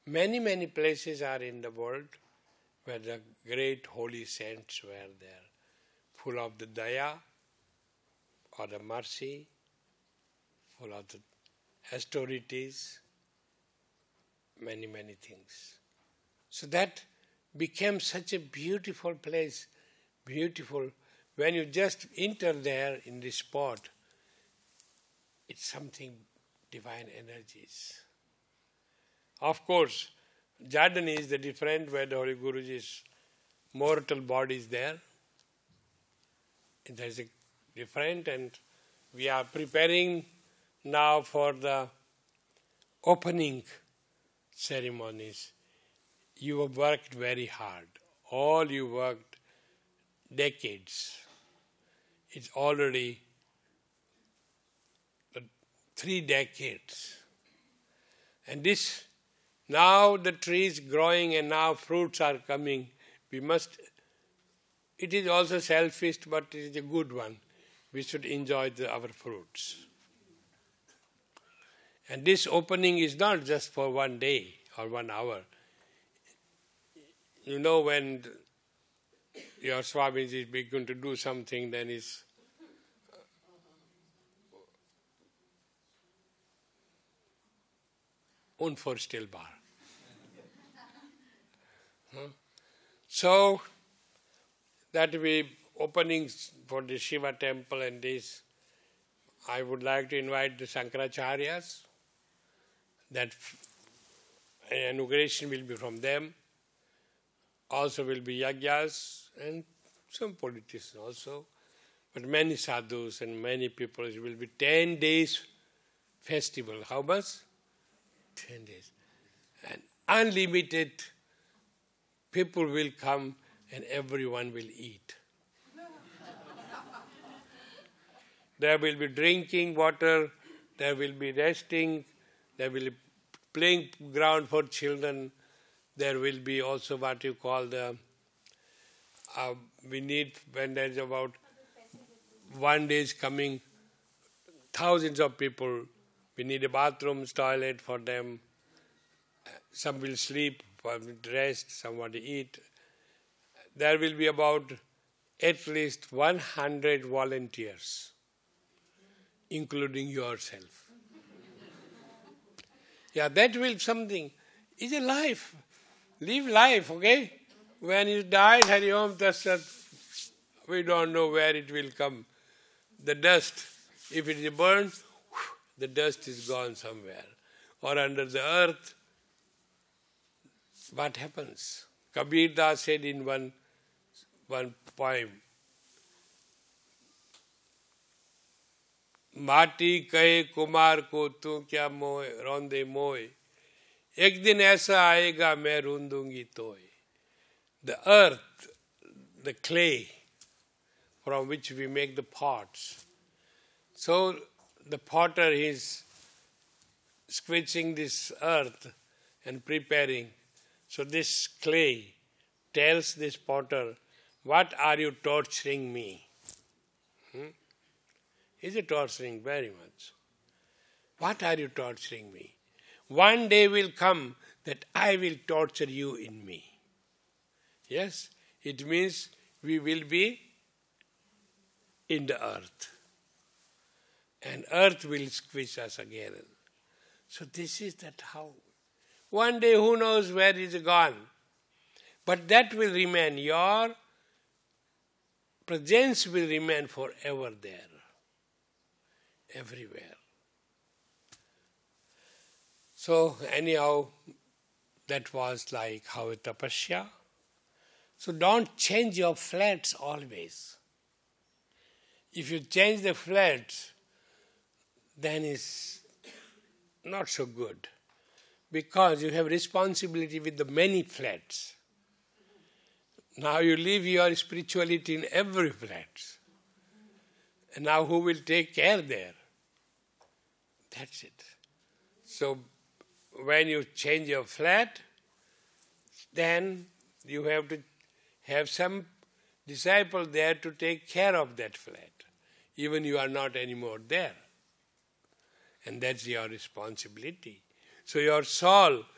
Many, many places are in the world where the great holy saints were there, full of the daya or the mercy, full of the austerities, many, many things. So that became such a beautiful place, beautiful. When you just enter there in this spot, it's something divine energies. Of course, Jordan is the different where the Holy Guruji's mortal body is there. There is a different, and we are preparing now for the opening ceremonies. You have worked very hard. All you worked decades. It's already 3 decades. And this, now the tree is growing and now fruits are coming. It is also selfish, but it is a good one. We should enjoy our fruits. And this opening is not just for 1 day or 1 hour. You know, when your Swamiji is beginning to do something, then it's unvorstellbar. So, that we openings for the Shiva temple and this, I would like to invite the Shankaracharyas. That inauguration will be from them. Also will be yagyas and some politicians also. But many sadhus and many people. It will be 10 days festival. How much? 10 days. And unlimited people will come and everyone will eat. There will be drinking water, there will be resting, there will be playing ground for children, there will be also what you call the, we need, when there's about 1 day is coming, thousands of people, we need a bathroom, toilet for them. Some will sleep, some will rest, some want to eat. There will be about at least 100 volunteers, including yourself. Yeah, that will something. It's a life. Live life, okay? When you die, Hari Om Tat Sat, we don't know where it will come. The dust, if it is burned, the dust is gone somewhere. Or under the earth, what happens? Kabir Das said in one poem, माटी कहे कुमार को तू क्या मोए रौंदे मोए एक दिन ऐसा आएगा मैं रूंदूंगी तोए. The earth, the clay from which we make the pots. So the potter is squeezing this earth and preparing. So this clay tells this potter, what are you torturing me? Is it torturing very much? What are you torturing me? 1 day will come that I will torture you in me. Yes, it means we will be in the earth. And earth will squeeze us again. So this is that how. 1 day who knows where it is gone. But that will remain. Your presence will remain forever there. Everywhere. So anyhow, that was like how a tapasya. So don't change your flats always. If you change the flats, then it's not so good. Because you have responsibility with the many flats. Now you leave your spirituality in every flat. And now who will take care there? That's it. So when you change your flat, then you have to have some disciple there to take care of that flat. Even you are not anymore there. And that's your responsibility. So your soul